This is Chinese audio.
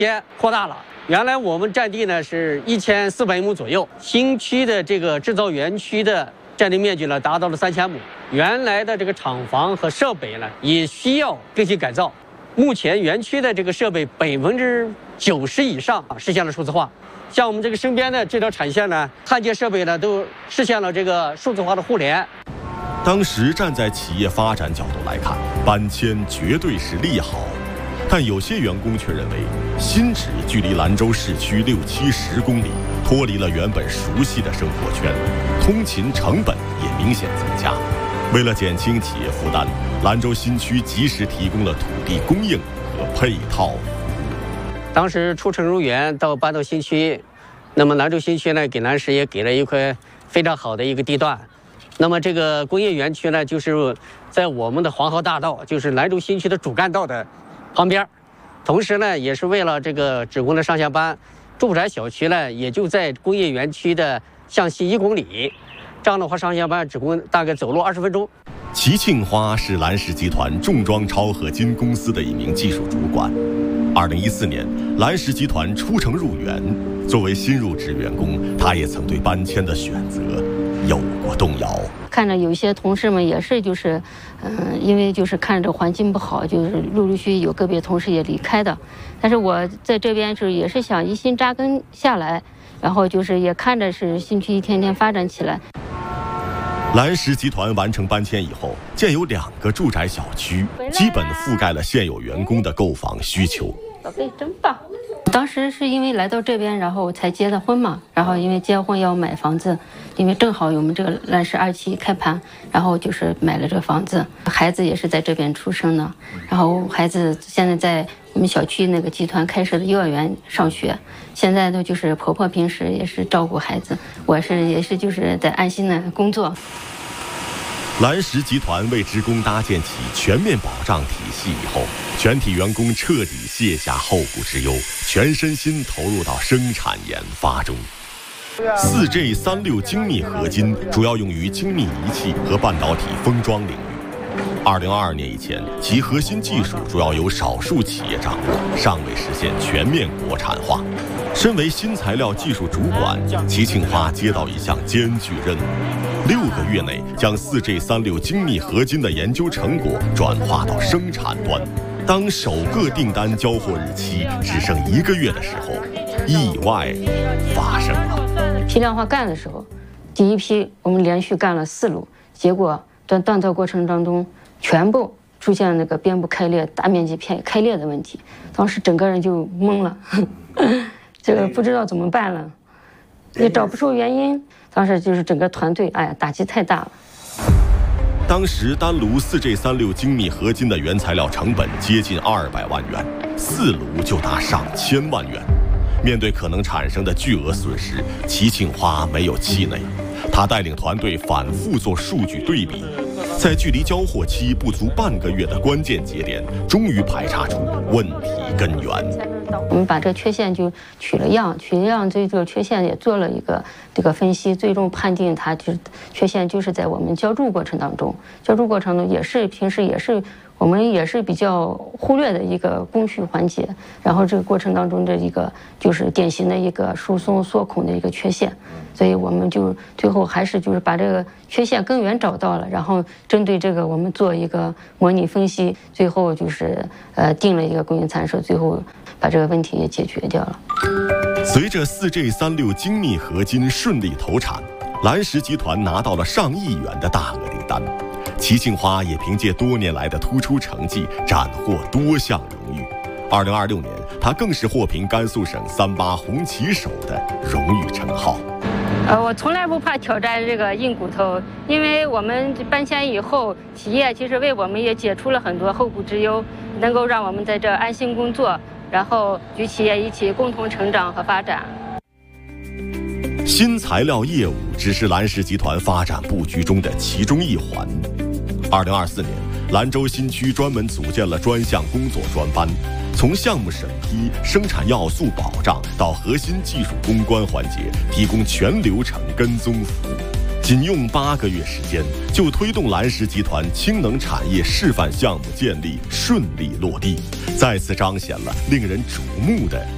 先扩大了。原来我们占地呢是1400亩左右，新区的这个制造园区的占地面积呢达到了3000亩。原来的这个厂房和设备呢也需要更新改造。目前园区的这个设备90%以上实现了数字化。像我们这个身边的这条产线呢，焊接设备呢都实现了这个数字化的互联。 当时站在企业发展角度来看，搬迁绝对是利好。但有些员工却认为，新址距离兰州市区60-70公里，脱离了原本熟悉的生活圈，通勤成本也明显增加。为了减轻企业负担，兰州新区及时提供了土地供应和配套服务。 当时出城入园搬到新区，那么兰州新区呢，给兰市也给了一块非常好的一个地段。那么这个工业园区呢，就是在我们的黄河大道，就是兰州新区的主干道的旁边，同时呢，也是为了这个职工的上下班，住宅小区呢也就在工业园区的向西1公里，这样的话上下班职工大概走路20分钟。 齐庆花是兰氏集团重装超合金公司的一名技术主管。2014年，兰氏集团出城入园，作为新入职员工，他也曾对搬迁的选择有过动摇。 看着有一些同事们也是因为看着环境不好，陆陆续续有个别同事也离开的。但是我在这边也是想一心扎根下来，然后也看着是新区一天天发展起来。 兰氏集团完成搬迁以后，建有2个住宅小区，基本覆盖了现有员工的购房需求。 宝贝真棒！当时是因为来到这边，然后才结的婚嘛，然后因为结婚要买房子，因为正好我们这个兰氏2期开盘，然后买了这个房子。孩子也是在这边出生的，然后孩子现在在我们小区那个集团开设的幼儿园上学。现在都婆婆平时也是照顾孩子，我也是在安心的工作。 兰氏集团为职工搭建起全面保障体系以后，全体员工彻底卸下后顾之忧，全身心投入到生产研发中。4G36 精密合金主要用于精密仪器和半导体封装领域。2022年以前，其核心技术主要由少数企业掌握，尚未实现全面国产化。身为新材料技术主管，齐庆花接到一项艰巨任务：6个月内将4G36 精密合金的研究成果转化到生产端。当首个订单交货日期只剩1个月的时候，意外发生了。 批量化干的时候，第一批我们连续干了4路，结果在锻造过程当中全部出现那个边部开裂、大面积开裂的问题，当时整个人就懵了。不知道怎么办了，也找不出原因。当时整个团队，打击太大了。 当时单炉4G36 精密合金的原材料成本接近200万元，4炉就达上千万元。面对可能产生的巨额损失，齐庆花没有气馁，他带领团队反复做数据对比，在距离交货期不足半个月的关键节点，终于排查出问题根源。 我们把这个缺陷就取了样，对这个缺陷也做了一个分析，最终判定它缺陷就是在我们浇筑过程当中，平时我们也是比较忽略的一个工序环节，然后这个过程当中的一个典型的一个疏松缩孔的一个缺陷，所以我们最后还是把这个缺陷根源找到了，然后针对这个我们做一个模拟分析，最后定了一个供应参数，最后把这个问题也解决掉了。 随着4G36 精密合金顺利投产，兰氏集团拿到了上亿元的大额订单。齐庆花也凭借多年来的突出成绩，斩获多项荣誉。2026年，他更是获评甘肃省38红旗手的荣誉称号。 我从来不怕挑战这个硬骨头，因为我们搬迁以后，企业其实为我们也解除了很多后顾之忧，能够让我们在这安心工作，然后与企业一起共同成长和发展。 新材料业务只是兰氏集团发展布局中的其中一环。2024年，兰州新区专门组建了专项工作专班，从项目审批、生产要素保障到核心技术攻关环节，提供全流程跟踪服务。仅用8个月时间，就推动兰氏集团氢能产业示范项目建立顺利落地，再次彰显了令人瞩目的